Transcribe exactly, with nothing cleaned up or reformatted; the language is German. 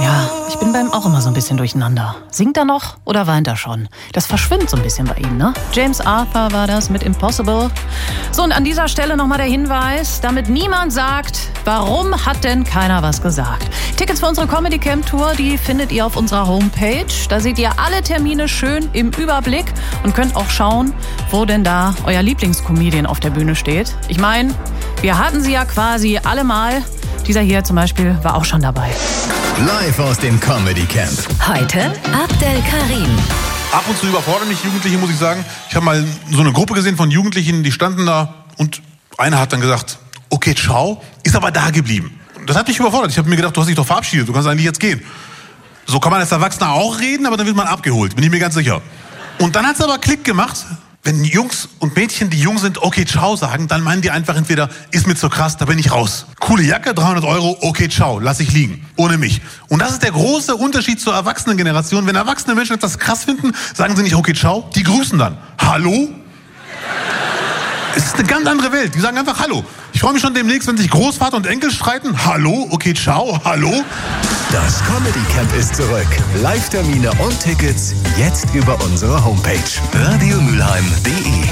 Ja, ich bin bei ihm auch immer so ein bisschen durcheinander. Singt er noch oder weint er schon? Das verschwimmt so ein bisschen bei ihm, ne? James Arthur war das mit Impossible. So, und an dieser Stelle nochmal der Hinweis, damit niemand sagt, warum hat denn keiner was gesagt? Tickets für unsere Comedy Camp Tour, die findet ihr auf unserer Homepage. Da seht ihr alle Termine schön im Überblick und könnt auch schauen, wo denn da euer Lieblingscomedian auf der Bühne steht. Ich meine, wir hatten sie ja quasi alle mal. Dieser hier zum Beispiel war auch schon dabei. Live aus dem Comedy Camp. Heute Abdel Karim. Ab und zu überfordern mich Jugendliche, muss ich sagen. Ich habe mal so eine Gruppe gesehen von Jugendlichen, die standen da und einer hat dann gesagt, okay, ciao, ist aber da geblieben. Das hat mich überfordert. Ich habe mir gedacht, du hast dich doch verabschiedet, du kannst eigentlich jetzt gehen. So kann man als Erwachsener auch reden, aber dann wird man abgeholt, bin ich mir ganz sicher. Und dann hat es aber Klick gemacht. Wenn Jungs und Mädchen, die jung sind, okay, ciao sagen, dann meinen die einfach entweder, ist mir zu krass, da bin ich raus. Coole Jacke, dreihundert Euro, okay, ciao, lass ich liegen. Ohne mich. Und das ist der große Unterschied zur Erwachsenengeneration. Wenn erwachsene Menschen etwas krass finden, sagen sie nicht, okay, ciao, die grüßen dann. Hallo? Es ist eine ganz andere Welt. Die sagen einfach Hallo. Ich freue mich schon demnächst, wenn sich Großvater und Enkel streiten. Hallo, okay, ciao, hallo. Das Comedy Camp ist zurück. Live-Termine und Tickets jetzt über unsere Homepage radio mülheim punkt de.